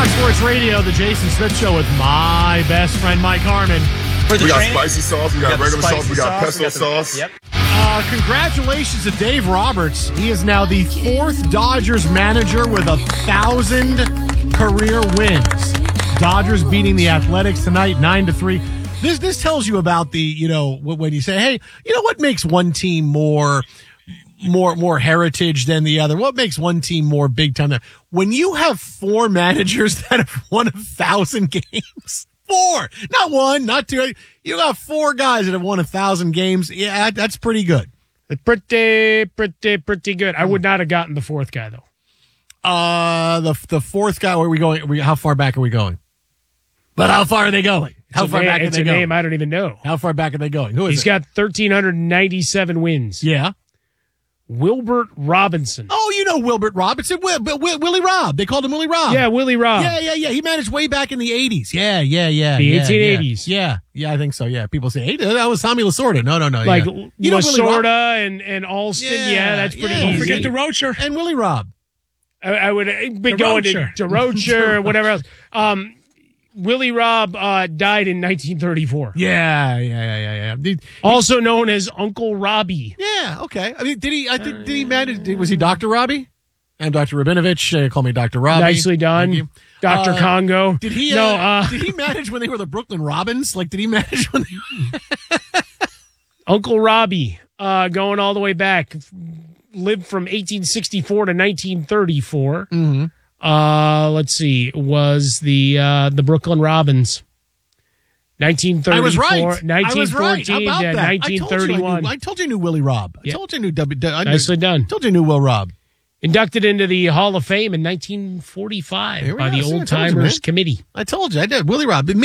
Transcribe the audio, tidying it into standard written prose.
Sports Radio, the Jason Smith Show with my best friend Mike Harmon. We got spicy sauce, we got regular sauce, we got pesto sauce. Yep. Congratulations to Dave Roberts. He is now the 4th Dodgers manager with 1,000 career wins. Dodgers beating the Athletics tonight, 9-3. This tells you about the, when you say, hey, what makes one team more heritage than the other? What makes one team more big time? When you have 4 managers that have won 1,000 games, 4, not 1, not 2. You got 4 guys that have won 1,000 games. Yeah, that's pretty good. Pretty good. I would not have gotten the 4th guy though. The 4th guy. Where are we going? How far back are we going? But how far are they going? How far back are they going? It's a name I don't even know. How far back are they going? Who is He's got 1,397 wins. Yeah. Wilbert Robinson. Oh, you know Wilbert Robinson. Willie Robb. They called him Willie Robb. Yeah, Willie Robb. Yeah. He managed way back in the 80s. Yeah. The 1880s. Yeah, I think so. Yeah, people say, hey, that was Tommy Lasorda. No. Like yeah. Lasorda and Alston. Yeah, that's pretty easy. Don't forget DeRocher. And Willie Robb. I would be going to DeRocher or whatever else. Willie Robb died in 1934. Yeah. Also known as Uncle Robbie. Yeah, okay. I mean, did he manage? Was he Dr. Robbie? I'm Dr. Rabinovich. Call me Dr. Robbie. Nicely done. Dr. Congo. Did he? Did he manage when they were the Brooklyn Robins? Like, did he manage when they? Uncle Robbie, going all the way back, lived from 1864 to 1934. Mm-hmm. Let's see, was the Brooklyn Robins. 1934, I was right. 1914 to 1931. I told you I knew Willie Robb. I told you I knew Nicely done. I told you I knew Will Robb. Inducted into the Hall of Fame in 1945 by the Old Timers Committee. I told you I did. Willie Robb.